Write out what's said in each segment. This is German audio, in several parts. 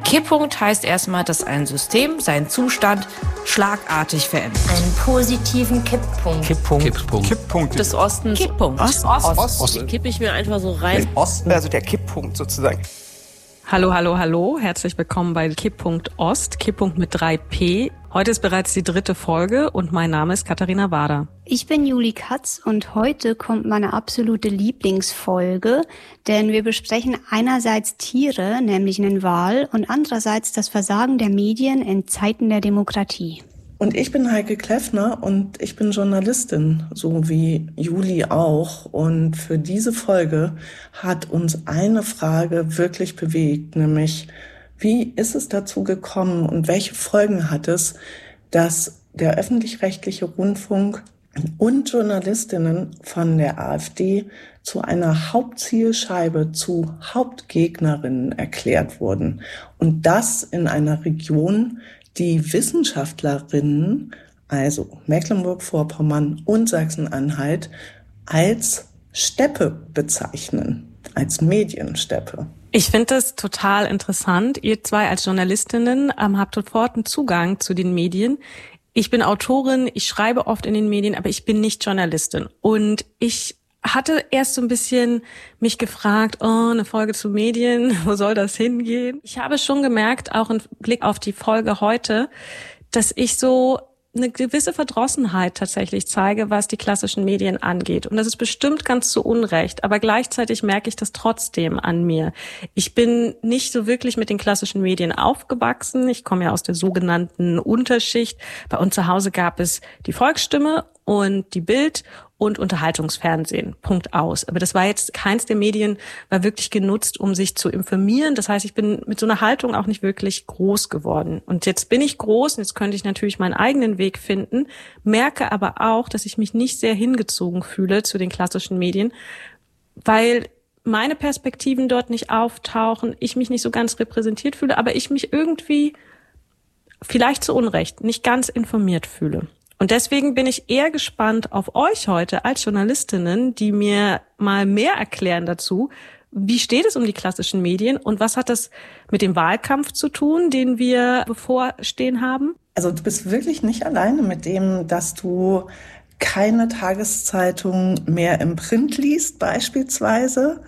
Kipppunkt heißt erstmal, dass ein System seinen Zustand schlagartig verändert. Einen positiven Kipppunkt. Kipppunkt. Des Ostens. Kipppunkt. Ost. Die kippe ich mir einfach so rein. Osten, also der Kipppunkt sozusagen. Hallo. Herzlich willkommen bei Kipppunkt Ost. Kipppunkt mit 3P. Heute ist bereits die 3. Folge und mein Name ist Katharina Wader. Ich bin Juli Katz und heute kommt meine absolute Lieblingsfolge, denn wir besprechen einerseits Tiere, nämlich einen Wal, und andererseits das Versagen der Medien in Zeiten der Demokratie. Und ich bin Heike Kleffner und ich bin Journalistin, so wie Juli auch. Und für diese Folge hat uns eine Frage wirklich bewegt, nämlich: Wie ist es dazu gekommen und welche Folgen hat es, dass der öffentlich-rechtliche Rundfunk und Journalistinnen von der AfD zu einer Hauptzielscheibe, zu Hauptgegnerinnen erklärt wurden? Und das in einer Region, die Wissenschaftlerinnen, also Mecklenburg-Vorpommern und Sachsen-Anhalt, als Steppe bezeichnen, als Mediensteppe. Ich finde das total interessant. Ihr zwei als Journalistinnen habt sofort einen Zugang zu den Medien. Ich bin Autorin, ich schreibe oft in den Medien, aber ich bin nicht Journalistin. Und ich hatte erst so ein bisschen mich gefragt, eine Folge zu Medien, wo soll das hingehen? Ich habe schon gemerkt, auch im Blick auf die Folge heute, dass ich so eine gewisse Verdrossenheit tatsächlich zeige, was die klassischen Medien angeht. Und das ist bestimmt ganz zu Unrecht, aber gleichzeitig merke ich das trotzdem an mir. Ich bin nicht so wirklich mit den klassischen Medien aufgewachsen. Ich komme ja aus der sogenannten Unterschicht. Bei uns zu Hause gab es die Volksstimme und die Bild und Unterhaltungsfernsehen. Punkt aus. Aber das war jetzt keins der Medien, war wirklich genutzt, um sich zu informieren. Das heißt, ich bin mit so einer Haltung auch nicht wirklich groß geworden. Und jetzt bin ich groß und jetzt könnte ich natürlich meinen eigenen Weg finden, merke aber auch, dass ich mich nicht sehr hingezogen fühle zu den klassischen Medien, weil meine Perspektiven dort nicht auftauchen, ich mich nicht so ganz repräsentiert fühle, aber ich mich irgendwie, vielleicht zu Unrecht, nicht ganz informiert fühle. Und deswegen bin ich eher gespannt auf euch heute als Journalistinnen, die mir mal mehr erklären dazu, wie steht es um die klassischen Medien und was hat das mit dem Wahlkampf zu tun, den wir bevorstehen haben? Also du bist wirklich nicht alleine mit dem, dass du keine Tageszeitung mehr im Print liest beispielsweise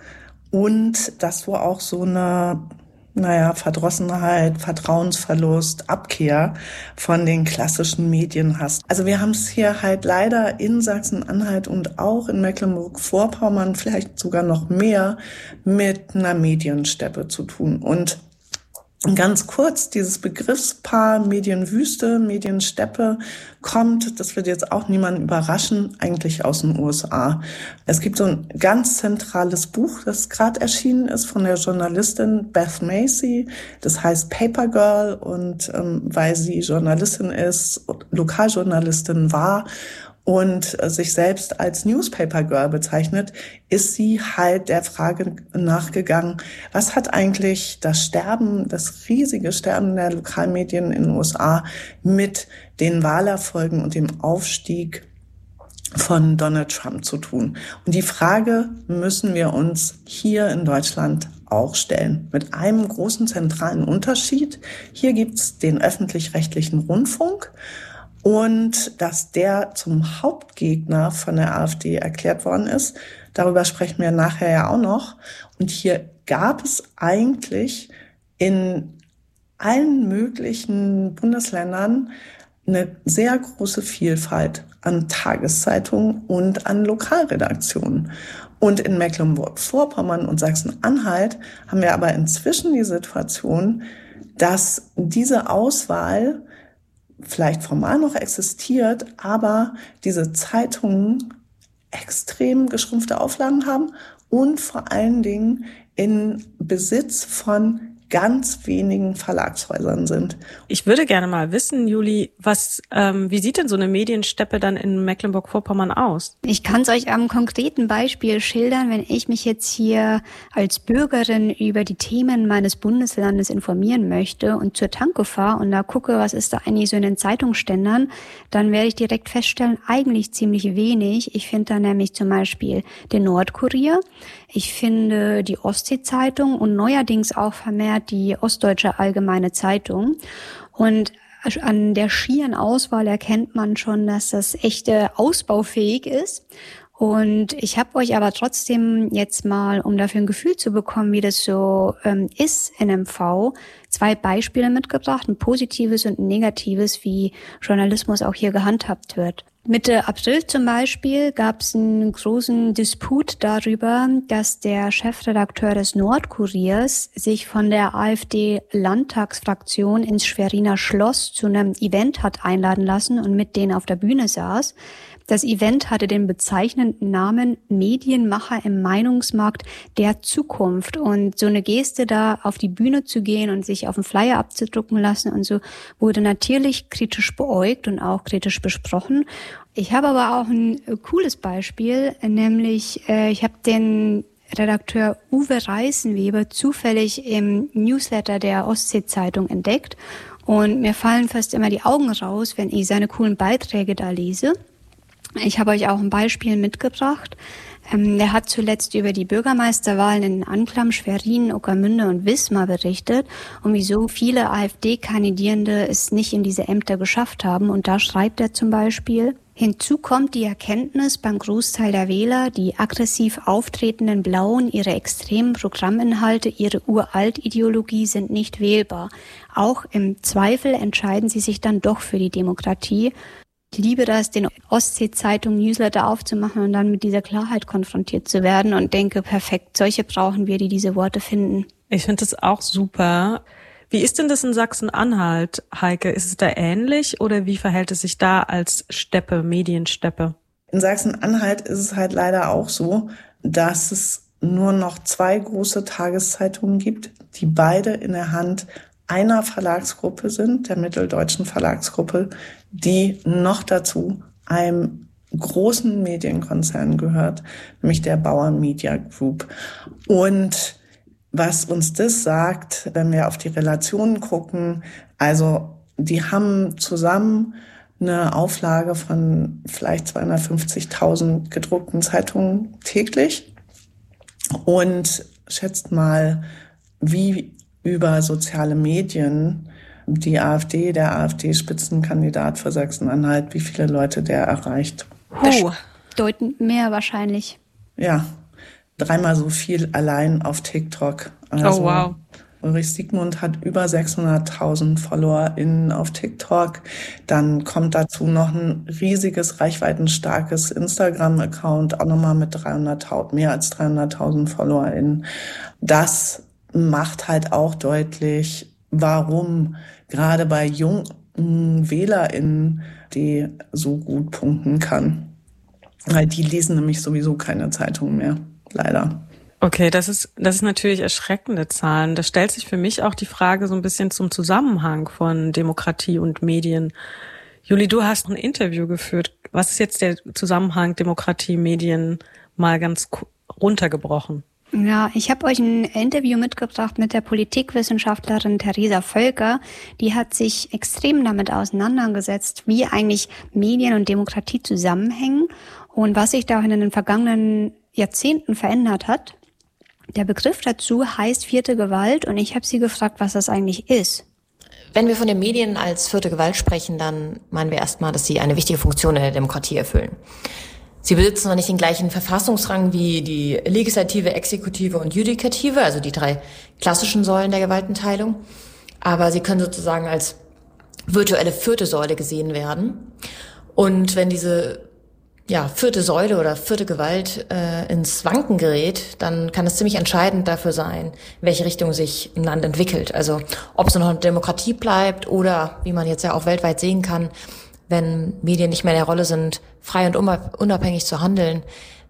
und dass du auch so eine Verdrossenheit, Vertrauensverlust, Abkehr von den klassischen Medien hast. Also wir haben es hier halt leider in Sachsen-Anhalt und auch in Mecklenburg-Vorpommern, vielleicht sogar noch mehr, mit einer Mediensteppe zu tun. Und ganz kurz, dieses Begriffspaar Medienwüste, Mediensteppe kommt, das wird jetzt auch niemanden überraschen, eigentlich aus den USA. Es gibt so ein ganz zentrales Buch, das gerade erschienen ist von der Journalistin Beth Macy. Das heißt Paper Girl und weil sie Journalistin ist, Lokaljournalistin war und sich selbst als Newspaper Girl bezeichnet, ist sie halt der Frage nachgegangen, was hat eigentlich das riesige Sterben der Lokalmedien in den USA mit den Wahlerfolgen und dem Aufstieg von Donald Trump zu tun? Und die Frage müssen wir uns hier in Deutschland auch stellen. Mit einem großen zentralen Unterschied. Hier gibt's den öffentlich-rechtlichen Rundfunk. Und dass der zum Hauptgegner von der AfD erklärt worden ist, darüber sprechen wir nachher ja auch noch. Und hier gab es eigentlich in allen möglichen Bundesländern eine sehr große Vielfalt an Tageszeitungen und an Lokalredaktionen. Und in Mecklenburg-Vorpommern und Sachsen-Anhalt haben wir aber inzwischen die Situation, dass diese Auswahl vielleicht formal noch existiert, aber diese Zeitungen extrem geschrumpfte Auflagen haben und vor allen Dingen in Besitz von ganz wenigen Verlagshäusern sind. Ich würde gerne mal wissen, Juli, wie sieht denn so eine Mediensteppe dann in Mecklenburg-Vorpommern aus? Ich kann es euch am konkreten Beispiel schildern, wenn ich mich jetzt hier als Bürgerin über die Themen meines Bundeslandes informieren möchte und zur Tanke fahre und da gucke, was ist da eigentlich so in den Zeitungsständern, dann werde ich direkt feststellen, eigentlich ziemlich wenig. Ich finde da nämlich zum Beispiel den Nordkurier, Ich finde die Ostsee-Zeitung und neuerdings auch vermehrt die Ostdeutsche Allgemeine Zeitung. Und an der schieren Auswahl erkennt man schon, dass das echt ausbaufähig ist. Und ich habe euch aber trotzdem jetzt mal, um dafür ein Gefühl zu bekommen, wie das so ist in MV, 2 Beispiele mitgebracht, ein positives und ein negatives, wie Journalismus auch hier gehandhabt wird. Mitte April zum Beispiel gab es einen großen Disput darüber, dass der Chefredakteur des Nordkuriers sich von der AfD-Landtagsfraktion ins Schweriner Schloss zu einem Event hat einladen lassen und mit denen auf der Bühne saß. Das Event hatte den bezeichnenden Namen Medienmacher im Meinungsmarkt der Zukunft. Und so eine Geste, da auf die Bühne zu gehen und sich auf den Flyer abzudrucken lassen und so, wurde natürlich kritisch beäugt und auch kritisch besprochen. Ich habe aber auch ein cooles Beispiel, nämlich ich habe den Redakteur Uwe Reißenweber zufällig im Newsletter der Ostsee-Zeitung entdeckt. Und mir fallen fast immer die Augen raus, wenn ich seine coolen Beiträge da lese. Ich habe euch auch ein Beispiel mitgebracht. Der hat zuletzt über die Bürgermeisterwahlen in Anklam, Schwerin, Ueckermünde und Wismar berichtet und wieso viele AfD-Kandidierende es nicht in diese Ämter geschafft haben. Und da schreibt er zum Beispiel: Hinzu kommt die Erkenntnis beim Großteil der Wähler, die aggressiv auftretenden Blauen, ihre extremen Programminhalte, ihre Uralt-Ideologie sind nicht wählbar. Auch im Zweifel entscheiden sie sich dann doch für die Demokratie. Ich liebe das, den Ostsee-Zeitung-Newsletter aufzumachen und dann mit dieser Klarheit konfrontiert zu werden und denke, perfekt, solche brauchen wir, die diese Worte finden. Ich finde das auch super. Wie ist denn das in Sachsen-Anhalt, Heike? Ist es da ähnlich oder wie verhält es sich da als Steppe, Mediensteppe? In Sachsen-Anhalt ist es halt leider auch so, dass es nur noch 2 große Tageszeitungen gibt, die beide in der Hand einer Verlagsgruppe sind, der Mitteldeutschen Verlagsgruppe, die noch dazu einem großen Medienkonzern gehört, nämlich der Bauer Media Group. Und was uns das sagt, wenn wir auf die Relationen gucken, also die haben zusammen eine Auflage von vielleicht 250.000 gedruckten Zeitungen täglich und schätzt mal, wie über soziale Medien die AfD, der AfD-Spitzenkandidat für Sachsen-Anhalt, wie viele Leute der erreicht. Bedeutend mehr wahrscheinlich. Ja, 3-mal so viel allein auf TikTok. Also, oh wow. Ulrich Siegmund hat über 600.000 FollowerInnen auf TikTok. Dann kommt dazu noch ein riesiges, reichweitenstarkes Instagram-Account, auch nochmal mit mehr als 300.000 FollowerInnen. Das macht halt auch deutlich, warum gerade bei jungen WählerInnen die so gut punkten kann. Weil die lesen nämlich sowieso keine Zeitung mehr, leider. Okay, das ist natürlich erschreckende Zahlen. Da stellt sich für mich auch die Frage so ein bisschen zum Zusammenhang von Demokratie und Medien. Juli, du hast ein Interview geführt. Was ist jetzt der Zusammenhang Demokratie, Medien mal ganz runtergebrochen? Ja, ich habe euch ein Interview mitgebracht mit der Politikwissenschaftlerin Theresa Völker. Die hat sich extrem damit auseinandergesetzt, wie eigentlich Medien und Demokratie zusammenhängen und was sich da in den vergangenen Jahrzehnten verändert hat. Der Begriff dazu heißt 4. Gewalt und ich habe sie gefragt, was das eigentlich ist. Wenn wir von den Medien als 4. Gewalt sprechen, dann meinen wir erstmal, dass sie eine wichtige Funktion in der Demokratie erfüllen. Sie besitzen noch nicht den gleichen Verfassungsrang wie die Legislative, Exekutive und Judikative, also die 3 klassischen Säulen der Gewaltenteilung. Aber sie können sozusagen als virtuelle 4. Säule gesehen werden. Und wenn diese 4. Säule oder 4. Gewalt ins Wanken gerät, dann kann es ziemlich entscheidend dafür sein, in welche Richtung sich ein Land entwickelt. Also ob es noch eine Demokratie bleibt oder, wie man jetzt ja auch weltweit sehen kann, wenn Medien nicht mehr in der Rolle sind, frei und unabhängig zu handeln,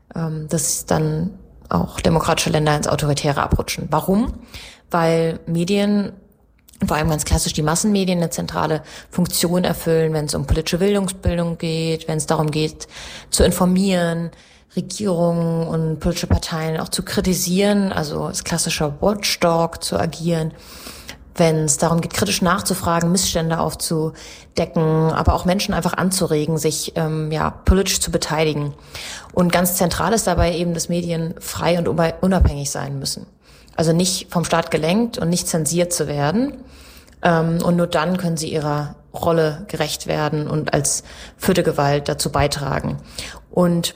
dass dann auch demokratische Länder ins Autoritäre abrutschen. Warum? Weil Medien, vor allem ganz klassisch die Massenmedien, eine zentrale Funktion erfüllen, wenn es um politische Bildung geht, wenn es darum geht, zu informieren, Regierungen und politische Parteien auch zu kritisieren, also als klassischer Watchdog zu agieren. wenn es darum geht, kritisch nachzufragen, Missstände aufzudecken, aber auch Menschen einfach anzuregen, sich politisch zu beteiligen. Und ganz zentral ist dabei eben, dass Medien frei und unabhängig sein müssen. Also nicht vom Staat gelenkt und nicht zensiert zu werden. Und nur dann können sie ihrer Rolle gerecht werden und als vierte Gewalt dazu beitragen. Und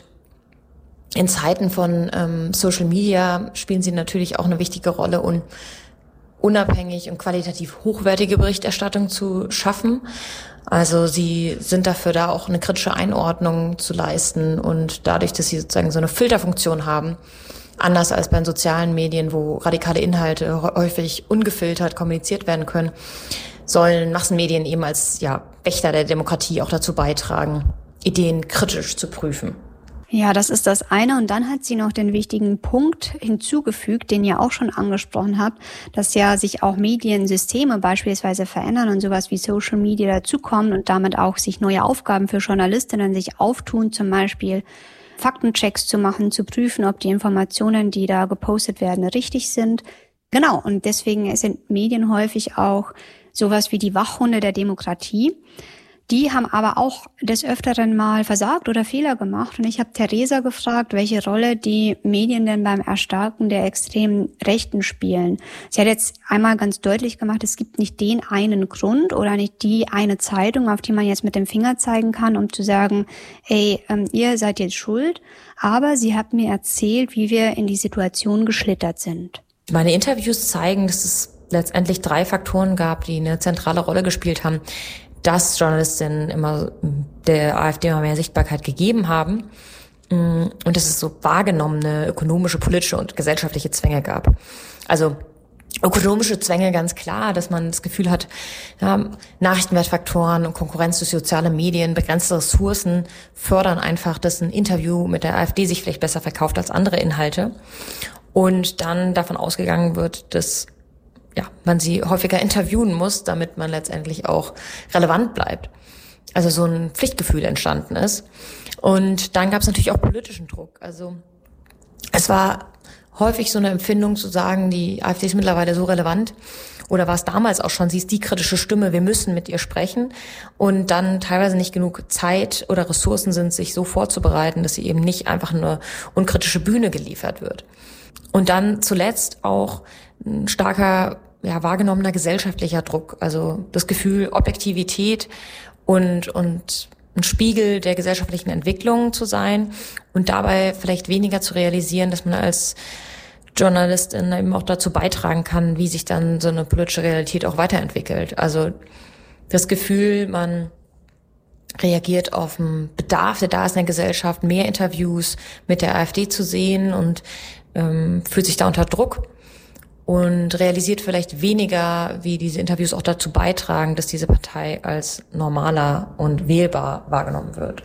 in Zeiten von Social Media spielen sie natürlich auch eine wichtige Rolle, und unabhängig und qualitativ hochwertige Berichterstattung zu schaffen. Also sie sind dafür da, auch eine kritische Einordnung zu leisten, und dadurch, dass sie sozusagen so eine Filterfunktion haben, anders als bei den sozialen Medien, wo radikale Inhalte häufig ungefiltert kommuniziert werden können, sollen Massenmedien eben als Wächter der Demokratie auch dazu beitragen, Ideen kritisch zu prüfen. Ja, das ist das eine. Und dann hat sie noch den wichtigen Punkt hinzugefügt, den ihr auch schon angesprochen habt, dass ja sich auch Mediensysteme beispielsweise verändern und sowas wie Social Media dazukommen und damit auch sich neue Aufgaben für Journalistinnen sich auftun, zum Beispiel Faktenchecks zu machen, zu prüfen, ob die Informationen, die da gepostet werden, richtig sind. Genau, und deswegen sind Medien häufig auch sowas wie die Wachhunde der Demokratie. Die haben aber auch des Öfteren mal versagt oder Fehler gemacht. Und ich habe Theresa gefragt, welche Rolle die Medien denn beim Erstarken der extremen Rechten spielen. Sie hat jetzt einmal ganz deutlich gemacht, es gibt nicht den einen Grund oder nicht die eine Zeitung, auf die man jetzt mit dem Finger zeigen kann, um zu sagen, ihr seid jetzt schuld. Aber sie hat mir erzählt, wie wir in die Situation geschlittert sind. Meine Interviews zeigen, dass es letztendlich 3 Faktoren gab, die eine zentrale Rolle gespielt haben, dass Journalistinnen immer der AfD immer mehr Sichtbarkeit gegeben haben und dass es so wahrgenommene ökonomische, politische und gesellschaftliche Zwänge gab. Also ökonomische Zwänge ganz klar, dass man das Gefühl hat, Nachrichtenwertfaktoren und Konkurrenz durch soziale Medien, begrenzte Ressourcen fördern einfach, dass ein Interview mit der AfD sich vielleicht besser verkauft als andere Inhalte. Und dann davon ausgegangen wird, dass man sie häufiger interviewen muss, damit man letztendlich auch relevant bleibt. Also so ein Pflichtgefühl entstanden ist. Und dann gab es natürlich auch politischen Druck. Also es war häufig so eine Empfindung zu sagen, die AfD ist mittlerweile so relevant, oder war es damals auch schon, sie ist die kritische Stimme, wir müssen mit ihr sprechen, und dann teilweise nicht genug Zeit oder Ressourcen sind, sich so vorzubereiten, dass sie eben nicht einfach eine unkritische Bühne geliefert wird. Und dann zuletzt auch ein starker, wahrgenommener gesellschaftlicher Druck, also das Gefühl, Objektivität und ein Spiegel der gesellschaftlichen Entwicklung zu sein und dabei vielleicht weniger zu realisieren, dass man als Journalistin eben auch dazu beitragen kann, wie sich dann so eine politische Realität auch weiterentwickelt. Also das Gefühl, man reagiert auf einen Bedarf, der da ist in der Gesellschaft, mehr Interviews mit der AfD zu sehen, und fühlt sich da unter Druck und realisiert vielleicht weniger, wie diese Interviews auch dazu beitragen, dass diese Partei als normaler und wählbar wahrgenommen wird.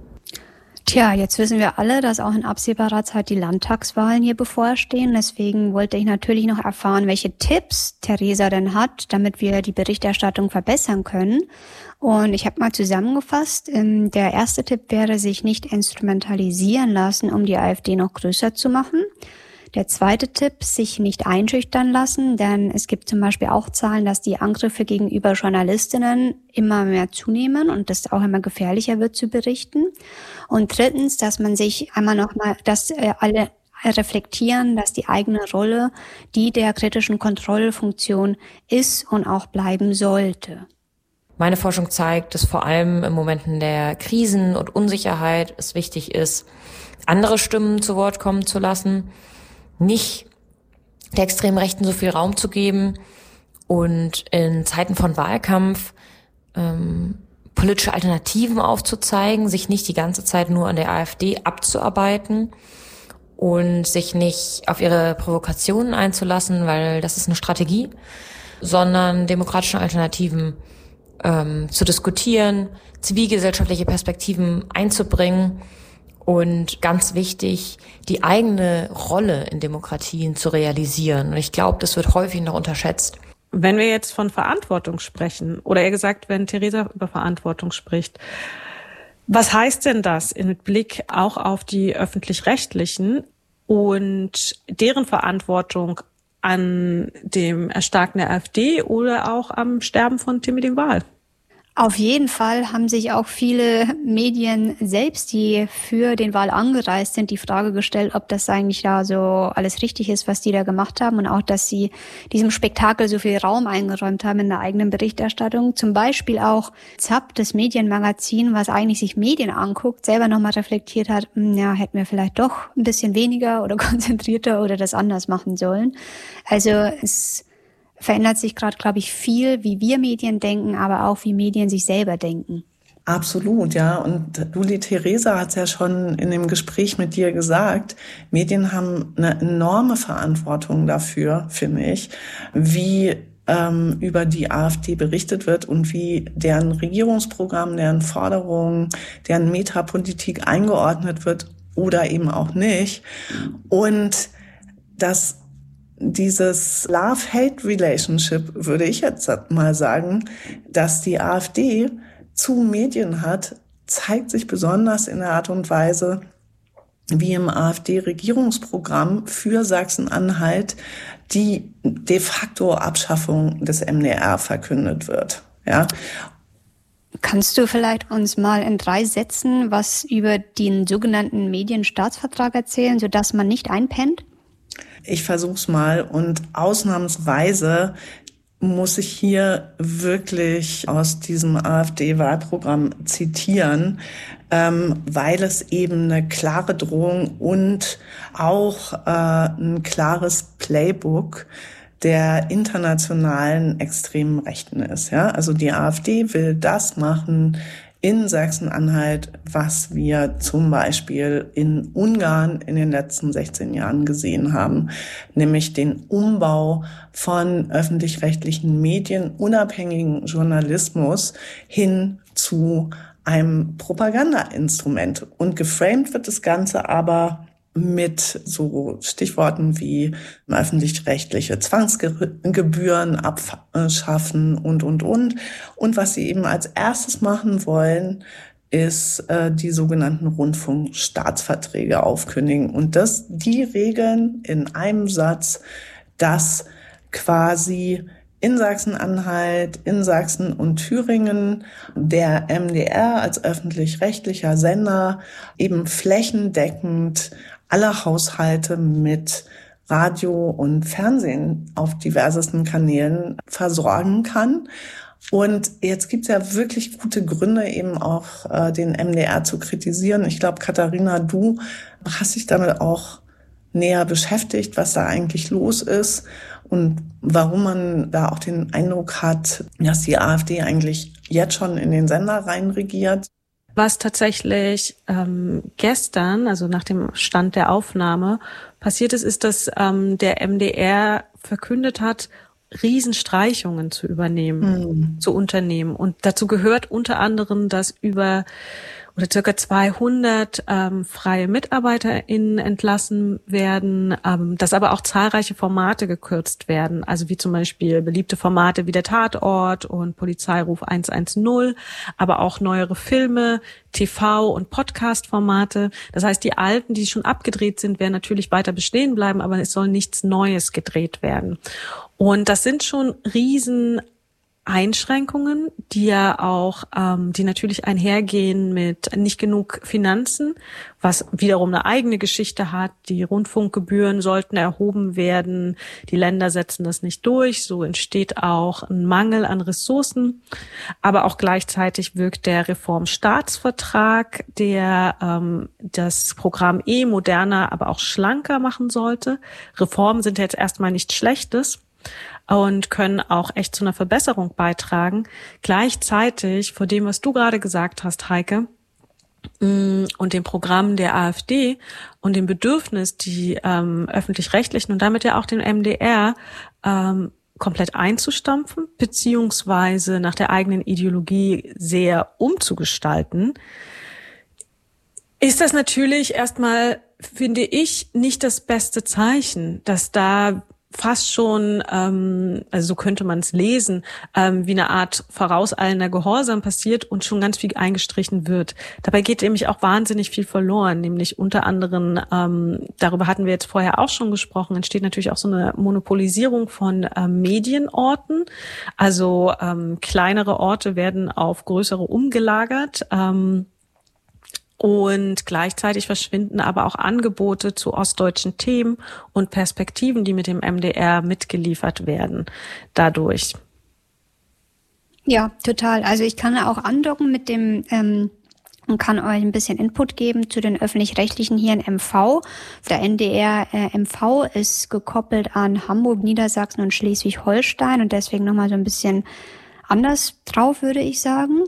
Tja, jetzt wissen wir alle, dass auch in absehbarer Zeit die Landtagswahlen hier bevorstehen. Deswegen wollte ich natürlich noch erfahren, welche Tipps Theresa denn hat, damit wir die Berichterstattung verbessern können. Und ich habe mal zusammengefasst, der erste Tipp wäre, sich nicht instrumentalisieren lassen, um die AfD noch größer zu machen. Der zweite Tipp, sich nicht einschüchtern lassen, denn es gibt zum Beispiel auch Zahlen, dass die Angriffe gegenüber Journalistinnen immer mehr zunehmen und das auch immer gefährlicher wird zu berichten. Und drittens, dass man sich einmal nochmal, dass alle reflektieren, dass die eigene Rolle die der kritischen Kontrollfunktion ist und auch bleiben sollte. Meine Forschung zeigt, dass vor allem in Momenten der Krisen und Unsicherheit es wichtig ist, andere Stimmen zu Wort kommen zu lassen, nicht der extremen Rechten so viel Raum zu geben und in Zeiten von Wahlkampf politische Alternativen aufzuzeigen, sich nicht die ganze Zeit nur an der AfD abzuarbeiten und sich nicht auf ihre Provokationen einzulassen, weil das ist eine Strategie, sondern demokratische Alternativen zu diskutieren, zivilgesellschaftliche Perspektiven einzubringen und ganz wichtig, die eigene Rolle in Demokratien zu realisieren. Und ich glaube, das wird häufig noch unterschätzt. Wenn wir jetzt von Verantwortung sprechen, oder eher gesagt, wenn Theresa über Verantwortung spricht, was heißt denn das mit Blick auch auf die Öffentlich-Rechtlichen und deren Verantwortung an dem Erstarken der AfD oder auch am Sterben von Timmy de Waal? Auf jeden Fall haben sich auch viele Medien selbst, die für den Wahl angereist sind, die Frage gestellt, ob das eigentlich da so alles richtig ist, was die da gemacht haben und auch, dass sie diesem Spektakel so viel Raum eingeräumt haben in der eigenen Berichterstattung. Zum Beispiel auch ZAP, das Medienmagazin, was eigentlich sich Medien anguckt, selber nochmal reflektiert hat, ja, hätten wir vielleicht doch ein bisschen weniger oder konzentrierter oder das anders machen sollen. Also es verändert sich gerade, glaube ich, viel, wie wir Medien denken, aber auch wie Medien sich selber denken. Absolut, ja. Und Luli Theresa hat es ja schon in dem Gespräch mit dir gesagt, Medien haben eine enorme Verantwortung dafür, finde ich, wie über die AfD berichtet wird und wie deren Regierungsprogramm, deren Forderungen, deren Metapolitik eingeordnet wird oder eben auch nicht. Und dieses Love-Hate-Relationship, würde ich jetzt mal sagen, dass die AfD zu Medien hat, zeigt sich besonders in der Art und Weise, wie im AfD-Regierungsprogramm für Sachsen-Anhalt die de facto Abschaffung des MDR verkündet wird. Ja. Kannst du vielleicht uns mal in 3 Sätzen was über den sogenannten Medienstaatsvertrag erzählen, sodass man nicht einpennt? Ich versuch's mal und ausnahmsweise muss ich hier wirklich aus diesem AfD-Wahlprogramm zitieren, weil es eben eine klare Drohung und auch ein klares Playbook der internationalen extremen Rechten ist. Ja? Also die AfD will das machen in Sachsen-Anhalt, was wir zum Beispiel in Ungarn in den letzten 16 Jahren gesehen haben, nämlich den Umbau von öffentlich-rechtlichen Medien, unabhängigen Journalismus hin zu einem Propagandainstrument. Und geframed wird das Ganze aber mit so Stichworten wie öffentlich-rechtliche Zwangsgebühren abschaffen und. Und was sie eben als erstes machen wollen, ist die sogenannten Rundfunkstaatsverträge aufkündigen. Und die regeln in einem Satz, dass quasi in Sachsen-Anhalt, in Sachsen und Thüringen der MDR als öffentlich-rechtlicher Sender eben flächendeckend alle Haushalte mit Radio und Fernsehen auf diversesten Kanälen versorgen kann. Und jetzt gibt's ja wirklich gute Gründe, eben auch den MDR zu kritisieren. Ich glaube, Katharina, du hast dich damit auch näher beschäftigt, was da eigentlich los ist und warum man da auch den Eindruck hat, dass die AfD eigentlich jetzt schon in den Sender reinregiert. Was tatsächlich gestern, also nach dem Stand der Aufnahme, passiert ist, dass der MDR verkündet hat, Riesenstreichungen zu unternehmen. Und dazu gehört unter anderem, dass circa 200 freie MitarbeiterInnen entlassen werden, dass aber auch zahlreiche Formate gekürzt werden, also wie zum Beispiel beliebte Formate wie der Tatort und Polizeiruf 110, aber auch neuere Filme, TV- und Podcast-Formate. Das heißt, die alten, die schon abgedreht sind, werden natürlich weiter bestehen bleiben, aber es soll nichts Neues gedreht werden. Und das sind schon riesen Einschränkungen, die ja auch, die natürlich einhergehen mit nicht genug Finanzen, was wiederum eine eigene Geschichte hat. Die Rundfunkgebühren sollten erhoben werden. Die Länder setzen das nicht durch. So entsteht auch ein Mangel an Ressourcen. Aber auch gleichzeitig wirkt der Reformstaatsvertrag, der das Programm moderner, aber auch schlanker machen sollte. Reformen sind jetzt erstmal nichts Schlechtes und können auch echt zu einer Verbesserung beitragen. Gleichzeitig vor dem, was du gerade gesagt hast, Heike, und dem Programm der AfD und dem Bedürfnis, die öffentlich-rechtlichen und damit ja auch den MDR komplett einzustampfen, beziehungsweise nach der eigenen Ideologie sehr umzugestalten, ist das natürlich erstmal, finde ich, nicht das beste Zeichen, dass da fast schon, also so könnte man es lesen, wie eine Art vorauseilender Gehorsam passiert und schon ganz viel eingestrichen wird. Dabei geht nämlich auch wahnsinnig viel verloren, nämlich unter anderem, darüber hatten wir jetzt vorher auch schon gesprochen, entsteht natürlich auch so eine Monopolisierung von Medienorten. Also kleinere Orte werden auf größere umgelagert. Und gleichzeitig verschwinden aber auch Angebote zu ostdeutschen Themen und Perspektiven, die mit dem MDR mitgeliefert werden dadurch. Ja, total. Also ich kann auch andocken mit dem und kann euch ein bisschen Input geben zu den Öffentlich-Rechtlichen hier in MV. Der NDR MV ist gekoppelt an Hamburg, Niedersachsen und Schleswig-Holstein und deswegen nochmal so ein bisschen anders drauf, würde ich sagen.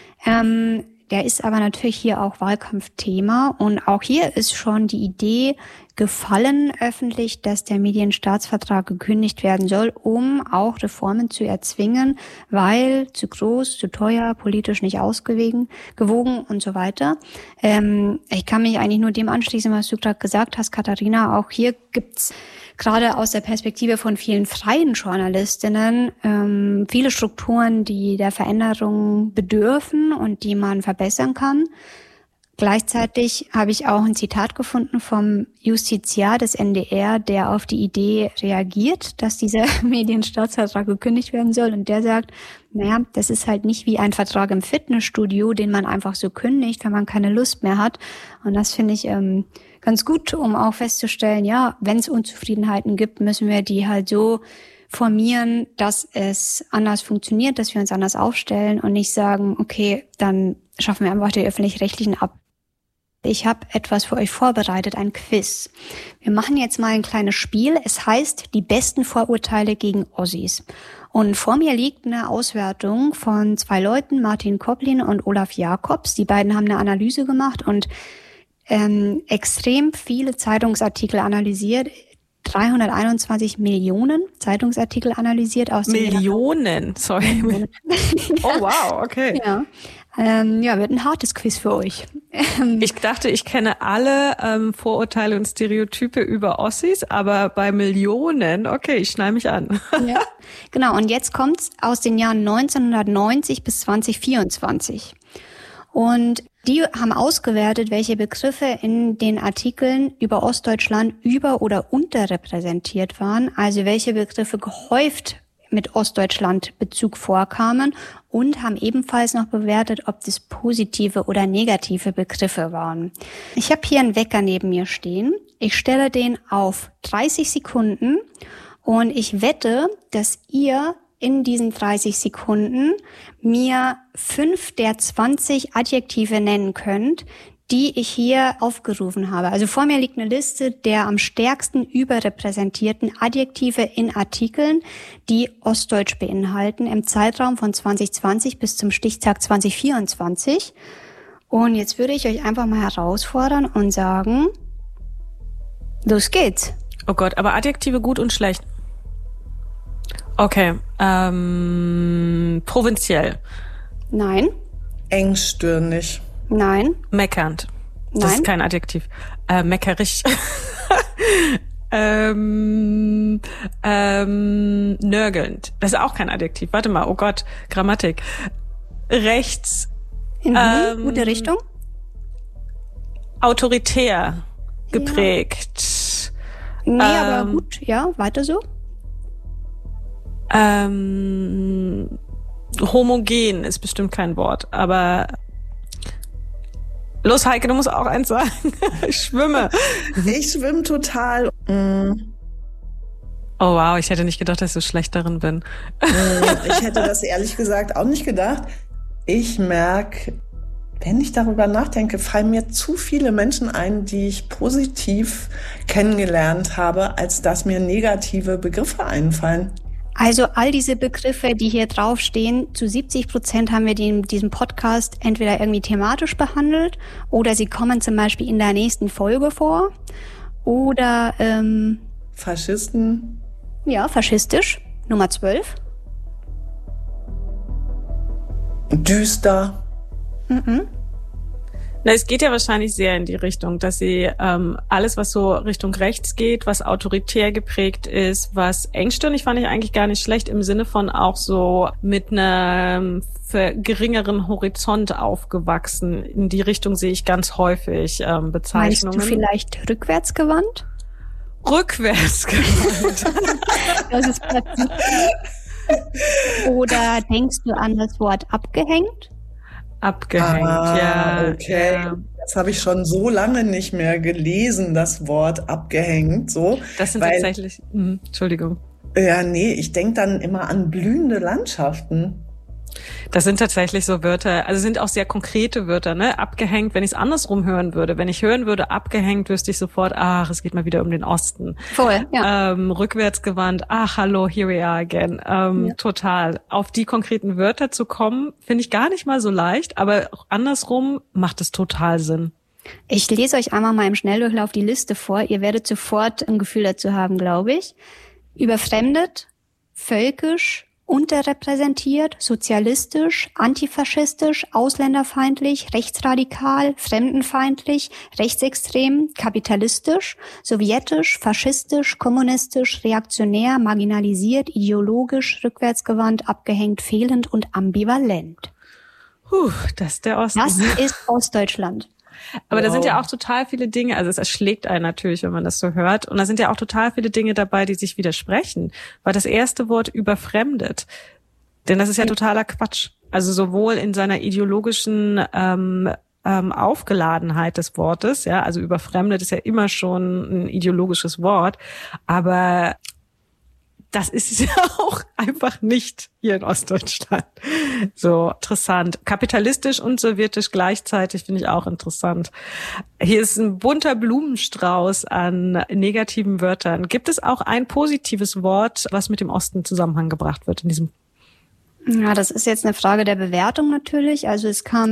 Der ist aber natürlich hier auch Wahlkampfthema und auch hier ist schon die Idee gefallen öffentlich, dass der Medienstaatsvertrag gekündigt werden soll, um auch Reformen zu erzwingen, weil zu groß, zu teuer, politisch nicht gewogen und so weiter. Ich kann mich eigentlich nur dem anschließen, was du gerade gesagt hast, Katharina. Auch hier gibt's gerade aus der Perspektive von vielen freien Journalistinnen viele Strukturen, die der Veränderung bedürfen und die man verbessern kann. Gleichzeitig habe ich auch ein Zitat gefunden vom Justiziar des NDR, der auf die Idee reagiert, dass dieser Medienstaatsvertrag gekündigt werden soll. Und der sagt, naja, das ist halt nicht wie ein Vertrag im Fitnessstudio, den man einfach so kündigt, wenn man keine Lust mehr hat. Und das finde ich ganz gut, um auch festzustellen, ja, wenn es Unzufriedenheiten gibt, müssen wir die halt so formieren, dass es anders funktioniert, dass wir uns anders aufstellen und nicht sagen, okay, dann schaffen wir einfach die Öffentlich-Rechtlichen ab. Ich habe etwas für euch vorbereitet, ein Quiz. Wir machen jetzt mal ein kleines Spiel. Es heißt, die besten Vorurteile gegen Ossis. Und vor mir liegt eine Auswertung von 2 Leuten, Martin Koplin und Olaf Jakobs. Die beiden haben eine Analyse gemacht und extrem viele Zeitungsartikel analysiert. 321 Millionen Zeitungsartikel analysiert aus Millionen, sorry. Oh wow, okay. Ja. Wird ein hartes Quiz für euch. Ich dachte, ich kenne alle Vorurteile und Stereotype über Ossis, aber bei Millionen, okay, ich schnall mich an. Ja, genau. Und jetzt kommt's aus den Jahren 1990 bis 2024. Und die haben ausgewertet, welche Begriffe in den Artikeln über Ostdeutschland über- oder unterrepräsentiert waren, also welche Begriffe gehäuft mit Ostdeutschland Bezug vorkamen und haben ebenfalls noch bewertet, ob das positive oder negative Begriffe waren. Ich habe hier einen Wecker neben mir stehen. Ich stelle den auf 30 Sekunden und ich wette, dass ihr in diesen 30 Sekunden mir 5 der 20 Adjektive nennen könnt, die ich hier aufgerufen habe. Also vor mir liegt eine Liste der am stärksten überrepräsentierten Adjektive in Artikeln, die Ostdeutsch beinhalten, im Zeitraum von 2020 bis zum Stichtag 2024. Und jetzt würde ich euch einfach mal herausfordern und sagen, los geht's. Oh Gott, aber Adjektive gut und schlecht. Okay, provinziell. Nein. Engstirnig. Nein. Meckernd. Das Nein. ist kein Adjektiv. Meckerig. Nörgelnd. Das ist auch kein Adjektiv. Warte mal, oh Gott, Grammatik. Rechts. In gute Richtung. Autoritär geprägt. Ja. Nee, aber gut, ja, weiter so. Homogen ist bestimmt kein Wort, aber los, Heike, du musst auch eins sagen. Ich schwimme. Ich schwimme total. Oh wow, ich hätte nicht gedacht, dass ich so schlecht darin bin. Ich hätte das ehrlich gesagt auch nicht gedacht. Ich merke, wenn ich darüber nachdenke, fallen mir zu viele Menschen ein, die ich positiv kennengelernt habe, als dass mir negative Begriffe einfallen. Also all diese Begriffe, die hier draufstehen, zu 70% haben wir die in diesem Podcast entweder irgendwie thematisch behandelt oder sie kommen zum Beispiel in der nächsten Folge vor oder Faschisten. Ja, faschistisch, Nummer 12. Düster. Na, es geht ja wahrscheinlich sehr in die Richtung, dass sie alles, was so Richtung rechts geht, was autoritär geprägt ist, was engstirnig, fand ich eigentlich gar nicht schlecht, im Sinne von auch so mit einem geringeren Horizont aufgewachsen. In die Richtung sehe ich ganz häufig Bezeichnungen. Meinst du vielleicht rückwärtsgewandt? Rückwärtsgewandt. Das ist plötzlich. Oder denkst du an das Wort abgehängt? Abgehängt, ja. Okay. Ja. Das habe ich schon so lange nicht mehr gelesen, das Wort abgehängt. So, Das sind tatsächlich, Entschuldigung. Ja, nee, ich denke dann immer an blühende Landschaften. Das sind tatsächlich so Wörter, also sind auch sehr konkrete Wörter, ne? Abgehängt, wenn ich es andersrum hören würde. Wenn ich hören würde, abgehängt, wüsste ich sofort, es geht mal wieder um den Osten. Voll, ja. Rückwärtsgewandt, hallo, here we are again. Total. Auf die konkreten Wörter zu kommen, finde ich gar nicht mal so leicht, aber auch andersrum macht es total Sinn. Ich lese euch einmal mal im Schnelldurchlauf die Liste vor. Ihr werdet sofort ein Gefühl dazu haben, glaube ich. Überfremdet, völkisch, unterrepräsentiert, sozialistisch, antifaschistisch, ausländerfeindlich, rechtsradikal, fremdenfeindlich, rechtsextrem, kapitalistisch, sowjetisch, faschistisch, kommunistisch, reaktionär, marginalisiert, ideologisch, rückwärtsgewandt, abgehängt, fehlend und ambivalent. Das ist der Osten. Das ist Ostdeutschland. Aber da sind ja auch total viele Dinge, also es erschlägt einen natürlich, wenn man das so hört. Und da sind ja auch total viele Dinge dabei, die sich widersprechen. Weil das erste Wort überfremdet. Denn das ist ja totaler Quatsch. Also sowohl in seiner ideologischen Aufgeladenheit des Wortes, ja, also überfremdet ist ja immer schon ein ideologisches Wort. Aber das ist es ja auch einfach nicht hier in Ostdeutschland. So interessant. Kapitalistisch und sowjetisch gleichzeitig finde ich auch interessant. Hier ist ein bunter Blumenstrauß an negativen Wörtern. Gibt es auch ein positives Wort, was mit dem Osten in Zusammenhang gebracht wird in diesem? Ja, das ist jetzt eine Frage der Bewertung natürlich. Also es kam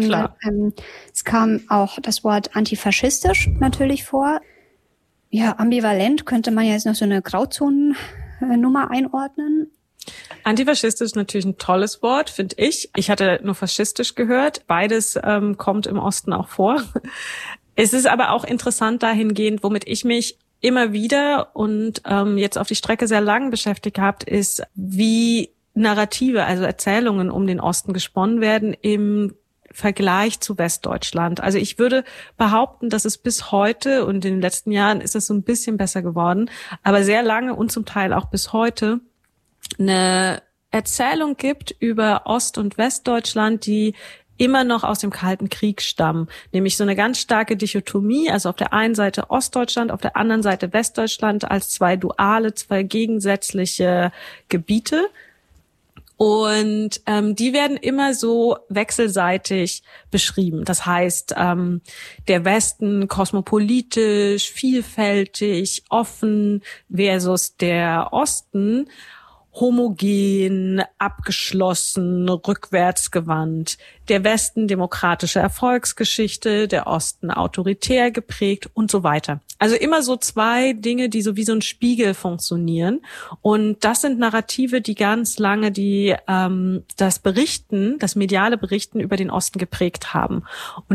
auch das Wort antifaschistisch natürlich vor. Ja, ambivalent könnte man jetzt noch so eine Grauzonennummer einordnen. Antifaschistisch ist natürlich ein tolles Wort, finde ich. Ich hatte nur faschistisch gehört. Beides kommt im Osten auch vor. Es ist aber auch interessant dahingehend, womit ich mich immer wieder und jetzt auf die Strecke sehr lang beschäftigt habe, ist, wie Narrative, also Erzählungen um den Osten gesponnen werden im Vergleich zu Westdeutschland. Also ich würde behaupten, dass es bis heute und in den letzten Jahren ist es so ein bisschen besser geworden, aber sehr lange und zum Teil auch bis heute eine Erzählung gibt über Ost- und Westdeutschland, die immer noch aus dem Kalten Krieg stammen. Nämlich so eine ganz starke Dichotomie, also auf der einen Seite Ostdeutschland, auf der anderen Seite Westdeutschland als zwei gegensätzliche Gebiete. Und die werden immer so wechselseitig beschrieben. Das heißt, der Westen kosmopolitisch, vielfältig, offen versus der Osten homogen, abgeschlossen, rückwärtsgewandt. Der Westen demokratische Erfolgsgeschichte, der Osten autoritär geprägt und so weiter. Also immer so zwei Dinge, die so wie so ein Spiegel funktionieren. Und das sind Narrative, die ganz lange das mediale Berichten über den Osten geprägt haben. Und